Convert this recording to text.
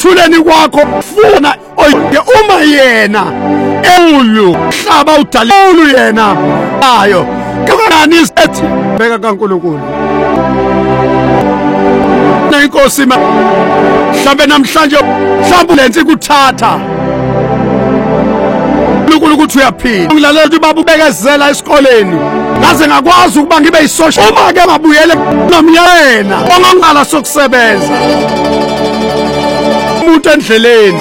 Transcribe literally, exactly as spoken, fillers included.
ekuthuleni kwakho funa oyike uma yena ewulu hlaba udalulu yena ayo kanani isethi beka kaNkulunkulu nenkosi mhlambe namhlanje mhlawumbe lenze kuthatha uNkulunkulu ukuthi uyaphila ngilalela ukuthi baba ubekezela esikoleni ngaze ngakwazi ukuba ngibe yisocial uma ke ngabuyele nomyena ongangala sokusebenza umuntu endleleni